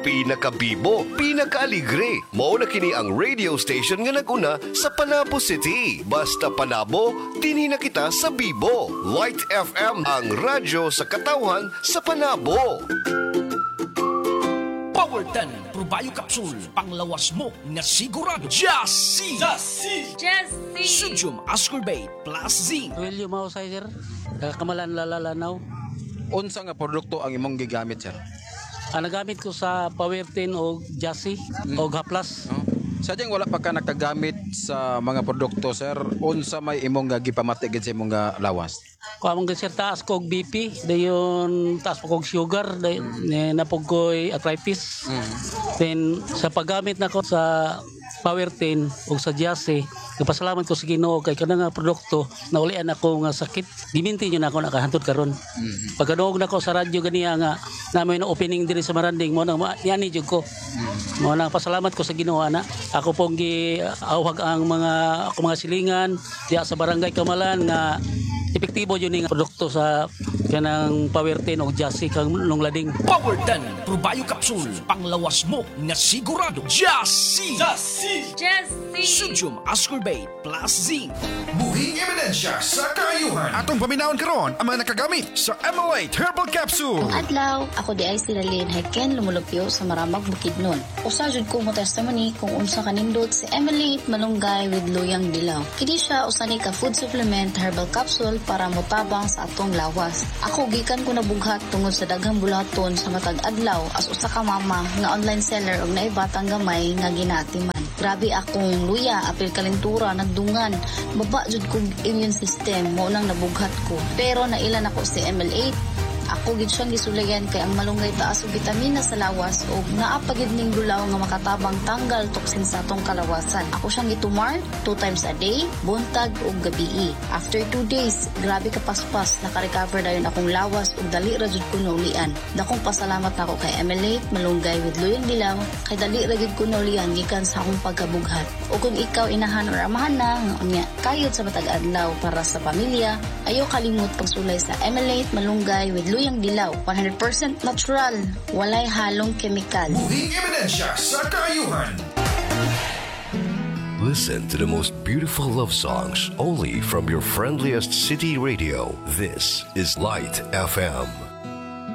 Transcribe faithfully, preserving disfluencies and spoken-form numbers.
pinakabibo, pinakaaligre. Mao na kini ang radio station nga naguna sa Panabo City. Basta Panabo, dinhi na kita sa Bibo. Light F M, ang radyo sa katawhan sa Panabo. Powerten Probayo Capsule, panglawas mo na sigurado. Jassy! Jassy! Jassy! Sodium ascorbate plus zinc. William Mausay, sir. Kamalan lalalanaw. Unsa nga produkto ang imong gigamit, sir? Ang nagamit ko sa Powertin o Jassy o Gaplas. No? Sadyang wala pa ka nakagamit sa mga produkto, sir. Unsa may imong nga gipamati gid sa imong nga lawas? Kung among sir taas kog B P, dayon taas po kog sugar, dayon napog ko'y arthritis. Mm. Then sa paggamit nako sa Powertin o sa Jassy, nagpasalamat ko sa Ginoo kay kana nga produkto na ulian ako nga sakit. Diminti nyo na ako nakahantod karon. Mm-hmm. Pagkaduog na ko sa radyo ganiya nga namin na opening diri sa Maranding mo nang yani jud ko. Mm-hmm. Mo nang pasalamat ko sa Ginoo ana. Ako pong giawhag ang mga ako mga silingan diya sa barangay Kamalan nga epektibo yun yung produkto sa kanang Powertin o Jassy kang nung lading. Powerten Probayo Capsule, panglawas mo na sigurado. Jassy! Jassy! Jassy! Sodium ascorbate plus zinc. Buhing ebidensya sa kaayuhan. Atong paminawon karon ang mga nakagamit sa M L eight Herbal Capsule. Ang adlaw, ako di ay sila Lynn Haiken lumulupyo sa Maramag Bukidnon. Usa jud ko mo testimony kung unsa kanindot si M L eight Malunggay with Luyang Dilaw. Kini siya usani ka food supplement herbal capsule para motabang sa atong lawas. Ako gikan ko nabughat tungod sa daghang bulaton sa matag adlaw as usa ka mama nga online seller og naay batang gamay nga ginatiman. Grabe akong luya, apil kalentura, nagdungan. Baba jud kong immune system, mo nang nabughat ko. Pero nailan ako si M L eight. Ako gid siyang gisulayan kay ang malunggay taas og bitamina sa lawas ug naa pa gid ning dulaw nga makatabang tanggal toksin sa atong kalawasan. Ako siyang gitumar two times a day, buntag ug gabii. After two days, grabe ka paspas, naka-recover dayon akong lawas ug dali ra jud ko naulian. Dakong pasalamat nako kay M L eight Malunggay with Luyang Dilaw kay dali ra jud ko naulian gikan sa akong pagkabughat. O kung ikaw inahan or amahan na nga unya kayod sa matag adlaw para sa pamilya, ayo kalimot pagsulay sa M L eight Malunggay with Luyang Dilaw, one hundred percent natural, walay halong kemikal. Buhing ebidensya sa kaayuhan. Listen to the most beautiful love songs only from your friendliest city radio. This is Light F M.